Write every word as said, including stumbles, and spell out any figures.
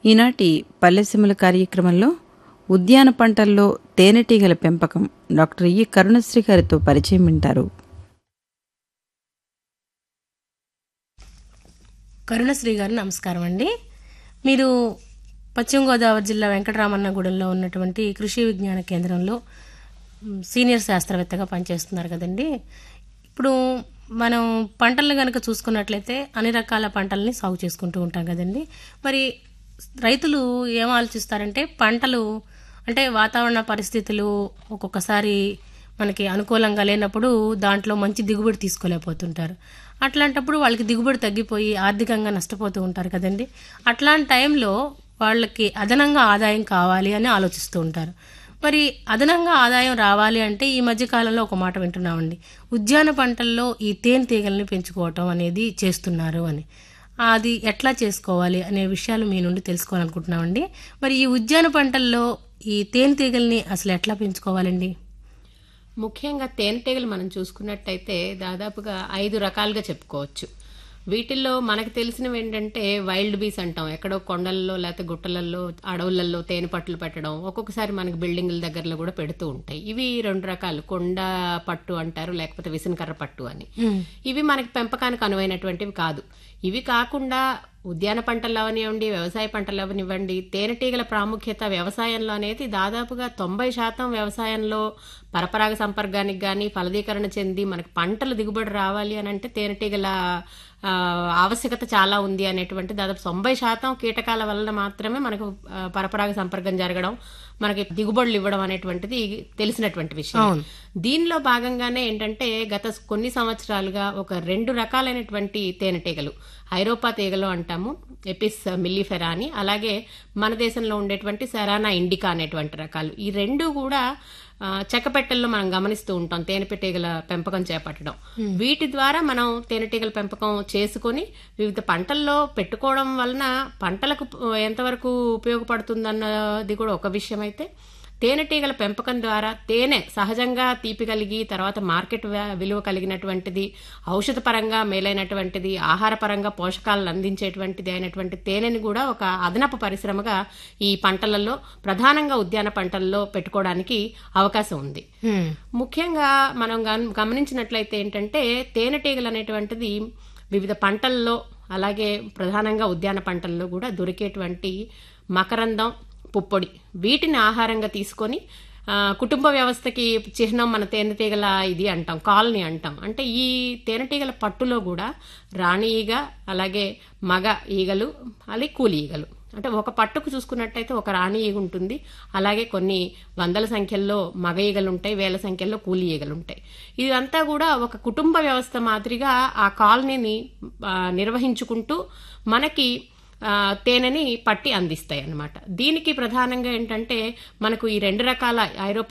ఈనాటి పల్లెసీమల కార్యక్రమంలో ఉద్యాన పంటల్లో తేనెటీగల పెంపకం డాక్టర్ ఈ కరుణశ్రీ గారితో పరిచయం వింటారు. కరుణశ్రీ గారు నమస్కారం అండి. మీరు పశ్చిమ గోదావరి జిల్లా వెంకటరామన్నగూడెంలో ఉన్నటువంటి కృషి విజ్ఞాన కేంద్రంలో సీనియర్ శాస్త్రవేత్తగా పనిచేస్తున్నారు కదండి. ఇప్పుడు మనం పంటలను కనుక చూసుకున్నట్లయితే అన్ని రకాల పంటల్ని సాగు చేసుకుంటూ ఉంటాం కదండి. మరి రైతులు ఏం ఆలోచిస్తారంటే పంటలు అంటే వాతావరణ పరిస్థితులు ఒక్కొక్కసారి మనకి అనుకూలంగా లేనప్పుడు దాంట్లో మంచి దిగుబడి తీసుకోలేకపోతుంటారు. అట్లాంటప్పుడు వాళ్ళకి దిగుబడి తగ్గిపోయి ఆర్థికంగా నష్టపోతూ ఉంటారు కదండి. అట్లాంటి టైంలో వాళ్ళకి అదనంగా ఆదాయం కావాలి అని ఆలోచిస్తూ ఉంటారు. మరి అదనంగా ఆదాయం రావాలి అంటే ఈ మధ్య కాలంలో ఒక మాట వింటున్నామండి, ఉద్యాన పంటల్లో ఈ తేనెటీగల్ని పెంచుకోవటం అనేది చేస్తున్నారు అని. అది ఎట్లా చేసుకోవాలి అనే విషయాలు మీ నుండి తెలుసుకోవాలనుకుంటున్నామండి. మరి ఈ ఉద్యాన పంటల్లో ఈ తేనెటీగల్ని అసలు ఎట్లా పెంచుకోవాలండి? ముఖ్యంగా తేనెటీగలు మనం చూసుకున్నట్టయితే దాదాపుగా ఐదు రకాలుగా చెప్పుకోవచ్చు. వీటిల్లో మనకు తెలిసినవి ఏంటంటే వైల్డ్ బీస్ అంటాం, ఎక్కడో కొండల్లో లేకపోతే గుట్టలలో అడవులలో తేనె పట్టులు పెట్టడం, ఒక్కొక్కసారి మనకి బిల్డింగుల దగ్గరలో కూడా పెడుతూ ఉంటాయి. ఇవి రెండు రకాలు, కొండ పట్టు అంటారు, లేకపోతే విసనకర్ర పట్టు అని. ఇవి మనకి పెంపకానికి అనువైనటువంటివి కాదు. ఇవి కాకుండా ఉద్యాన పంటలు అవనివ్వండి, వ్యవసాయ పంటలు అవనివ్వండి, తేనెటీగల ప్రాముఖ్యత వ్యవసాయంలో అనేది దాదాపుగా తొంభై శాతం వ్యవసాయంలో పరపరాగ సంపర్కానికి కానీ ఫలదీకరణ చెంది మనకు పంటలు దిగుబడి రావాలి అని అంటే తేనెటీగల ఆవశ్యకత చాలా ఉంది అనేటువంటి దాదాపు తొంభై శాతం కీటకాల వలన మాత్రమే మనకు పరపరాగ సంపర్కం జరగడం, మనకి దిగుబడులు ఇవ్వడం అనేటువంటిది తెలిసినటువంటి విషయం. దీనిలో భాగంగానే ఏంటంటే గత కొన్ని సంవత్సరాలుగా ఒక రెండు రకాలైనటువంటి తేనెటీగలు, ఐరోపా తీగలు అంటాము, ఎపిస్ మిల్లిఫెరా అని, అలాగే మన దేశంలో ఉండేటువంటి సెరానా ఇండికా అనేటువంటి రకాలు, ఈ రెండు కూడా చెక్కపెట్టెల్లో మనం గమనిస్తూ ఉంటాం తేనెటీగల పెంపకం చేపట్టడం. వీటి ద్వారా మనం తేనెటీగల పెంపకం చేసుకుని వివిధ పంటల్లో పెట్టుకోవడం వలన పంటలకు ఎంతవరకు ఉపయోగపడుతుందన్నది కూడా ఒక విషయం అయితే, తేనెటీగల పెంపకం ద్వారా తేనె సహజంగా తీపి కలిగి తర్వాత మార్కెట్ విలువ కలిగినటువంటిది, ఔషధ పరంగా మేలైనటువంటిది, ఆహార పరంగా పోషకాలను అందించేటువంటిది అయినటువంటి తేనెని కూడా ఒక అదనపు పరిశ్రమగా ఈ పంటలలో ప్రధానంగా ఉద్యాన పంటల్లో పెట్టుకోవడానికి అవకాశం ఉంది. ముఖ్యంగా మనం గమనించినట్లయితే ఏంటంటే తేనెటీగలు అనేటువంటిది వివిధ పంటల్లో అలాగే ప్రధానంగా ఉద్యాన పంటల్లో కూడా దొరికేటువంటి మకరందం, పుప్పొడి, వీటిని ఆహారంగా తీసుకొని కుటుంబ వ్యవస్థకి చిహ్నం మన తేనెటీగల ఇది అంటాం, కాలనీ అంటాం. అంటే ఈ తేనెటీగల పట్టులో కూడా రాణి ఈగ, అలాగే మగ ఈగలు, అలాగే కూలి ఈగలు, అంటే ఒక పట్టుకు చూసుకున్నట్టయితే ఒక రాణి ఈగ ఉంటుంది, అలాగే కొన్ని వందల సంఖ్యల్లో మగ ఈగలు ఉంటాయి, వేల సంఖ్యల్లో కూలి ఈగలు ఉంటాయి. ఇదంతా కూడా ఒక కుటుంబ వ్యవస్థ మాదిరిగా ఆ కాలనీని నిర్వహించుకుంటూ మనకి తేనెని పట్టి అందిస్తాయి అన్నమాట. దీనికి ప్రధానంగా ఏంటంటే మనకు ఈ రెండు రకాల ఐరోపా